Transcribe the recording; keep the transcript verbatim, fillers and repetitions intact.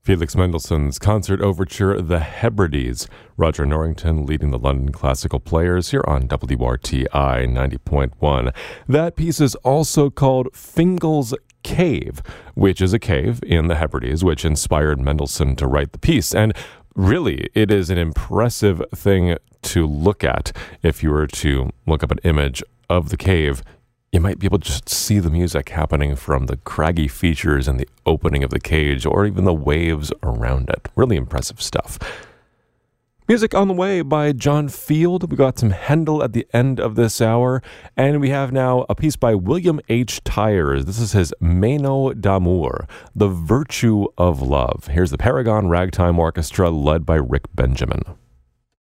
Felix Mendelssohn's Concert Overture, The Hebrides. Roger Norrington leading the London Classical Players here on W R T I ninety point one. That piece is also called Fingal's Cave, which is a cave in the Hebrides, which inspired Mendelssohn to write the piece. And really, it is an impressive thing to look at. If you were to look up an image of the cave, you might be able to just see the music happening from the craggy features and the opening of the cage, or even the waves around it. Really impressive stuff. Music on the way by John Field. We got some Handel at the end of this hour, and we have now a piece by William H. Tyers. This is his Meno d'Amour, The Virtue of Love. Here's the Paragon Ragtime Orchestra led by Rick Benjamin.